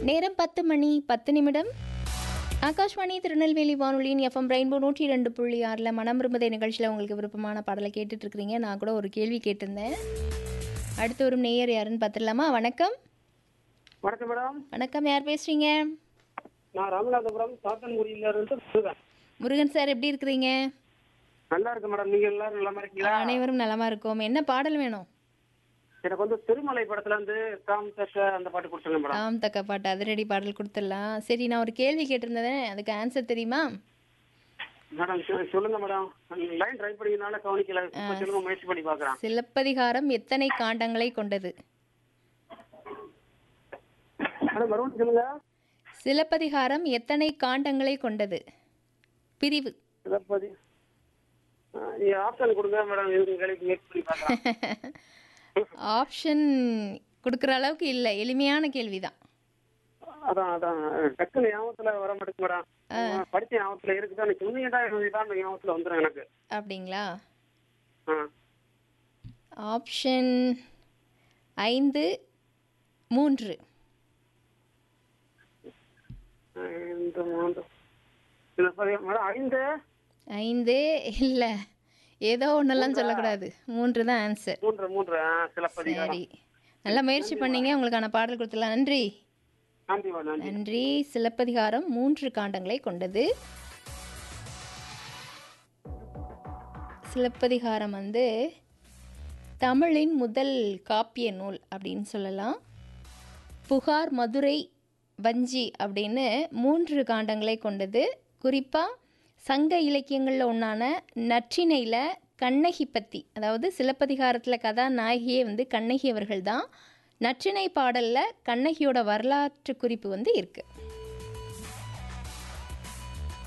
நேரம் 10 மணி 10 நிமிடம். ஆகாஷ்வாணி திருநெல்வேலி வானொலியின் எஃப்எம் ரெயின்போ 102.6 மனம் விரும்புதே நிகழ்ச்சியில் உங்களுக்கு விருப்பமான பாடலை கேட்டுட்டு இருக்கிறீங்க. நான் கூட ஒரு கேள்வி கேட்டிருந்தேன். அடுத்து ஒரு நேயர் யாருன்னு பார்த்துடலாமா? வணக்கம். வணக்கம் மேடம். வணக்கம், யார் பேசுறீங்க? நான் ராமநாதபுரம் சாத்தன்குடியில இருந்து முருகன். முருகன் சார், எப்படி இருக்கிறீங்க? நல்லா இருக்கு மேடம். நீங்க எல்லாரும் நலமா இருக்கீங்களா? அனைவரும் நலமா இருக்கோம். என்ன பாடல் வேணும்? எனக்கு வந்து திருமலை படத்துல இருந்து தாம் தக்க அந்த பாட்டு கொடுத்துருங்க மேடம். தாம் தக்க பாட்டு அதிரடி பாடல் கொடுத்துடலாம். சரி, நான் ஒரு கேள்வி கேட்டிருந்தேன், அதுக்கு ஆன்சர் தெரியுமா? மேடம் சொல்லுங்க மேடம். லைன் ட்ரை பண்ணினால கவனிக்கல. இப்ப சொல்லுங்க, முயற்சி பண்ணி பாக்குறேன். சிலப்பதிகாரம் எத்தனை காண்டங்களை கொண்டது? மேடம் மறுபடியும் சொல்லுங்க. சிலப்பதிகாரம் எத்தனை காண்டங்களை கொண்டது? பிரிவு. சிலப்பதி ஆப்ஷன் கொடுங்க மேடம். முயற்சி பண்ணி பாக்குறேன். ஆப்ஷன் கொடுக்குற அளவுக்கு இல்லை, எளிமையான கேள்விதான். அதான் அதான் டக்குனு ஞாபகத்துல வர மாட்டேங்குது மேடம். படிச்ச ஞாபகத்துல இருக்குதான். நீ சொன்னீங்கன்னா ஞாபகத்துல வந்துடும் எனக்கு. அப்படிங்களா? ஆ. ஆப்ஷன் 5, 3. மேடம் 5 இல்லை, ஏதோ ஒன்றெல்லாம் சொல்லக்கூடாது. 3 தான் ஆன்சர். 3 சிலப்பதிகாரம். சரி, நல்லா முயற்சி பண்ணீங்க. உங்களுக்கான பாடல் கொடுத்துடலாம். நன்றி. நன்றி மேடம். நன்றி. சிலப்பதிகாரம் 3 காண்டங்களை கொண்டது. சிலப்பதிகாரம் வந்து தமிழின் முதல் காப்பிய நூல் அப்படின்னு சொல்லலாம். புகார், மதுரை, வஞ்சி அப்படின்னு 3 காண்டங்களை கொண்டது. குறிப்பாக சங்க இலக்கியங்களில் ஒன்றான நற்றிணையில் கண்ணகி பற்றி, அதாவது சிலப்பதிகாரத்தில் கதாநாயகியே வந்து கண்ணகி அவர்கள் தான். நற்றிணை பாடலில் கண்ணகியோட வரலாற்று குறிப்பு வந்து இருக்குது.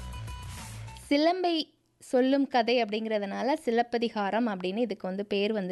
சிலம்பை சொல்லும் கதை அப்படிங்கிறதுனால சிலப்பதிகாரம் அப்படின்னு இதுக்கு வந்து பேர் வந்து